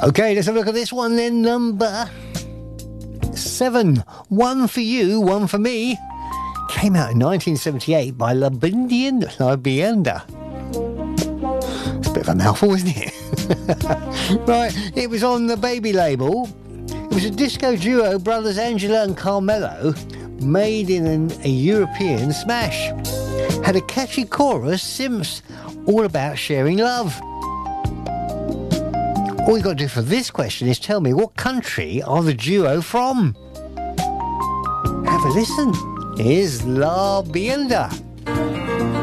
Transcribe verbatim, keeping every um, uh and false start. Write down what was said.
Okay, let's have a look at this one then. Number seven. One for you, one for me. Came out in nineteen seventy-eight by La Bindian La Bienda. It's a bit of a mouthful, isn't it? Right, it was on the Baby label. It was a disco duo, brothers Angela and Carmelo, made in an, a European smash. Had a catchy chorus, Simps, all about sharing love. All you got to do for this question is tell me what country are the duo from. Have a listen. Here's La Bienda.